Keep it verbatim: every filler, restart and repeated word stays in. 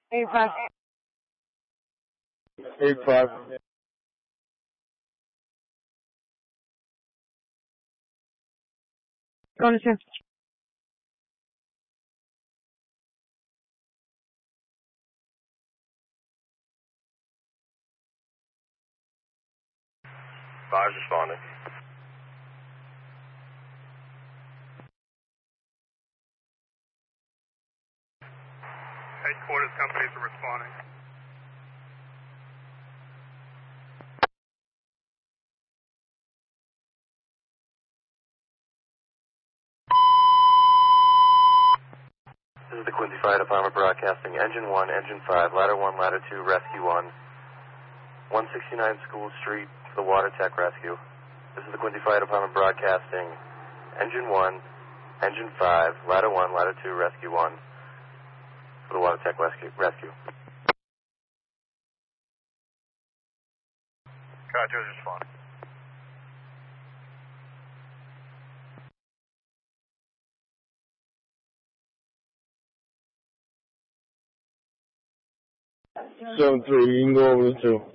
Eight five. Eight five. Going to two. Five's responding. Headquarters companies are responding. This is the Quincy Fire Department broadcasting. Engine one, Engine five, Ladder one, Ladder two, Rescue one. one sixty-nine School Street for the Water Tech Rescue. This is the Quincy Fire Department broadcasting. Engine one, Engine five, Ladder one, Ladder two, Rescue one for the Water Tech Rescue. rescue. Roger, respond. Seven three, you can go over the two.